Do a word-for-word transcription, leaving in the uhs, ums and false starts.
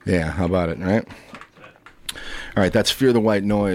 Yeah, how about it, right? All right, that's Fear the White Noise.